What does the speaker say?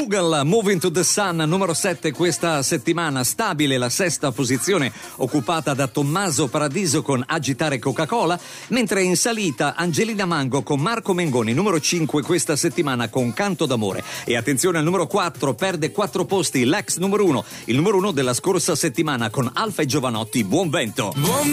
Dougal, Moving to the Sun, numero 7 questa settimana, stabile la sesta posizione occupata da Tommaso Paradiso con Agitare Coca-Cola, mentre in salita Angelina Mango con Marco Mengoni, numero 5 questa settimana con Canto d'amore. E attenzione al numero 4, perde 4 posti l'ex numero 1, il numero 1 della scorsa settimana con Alfa e Giovanotti, Buon vento. Buon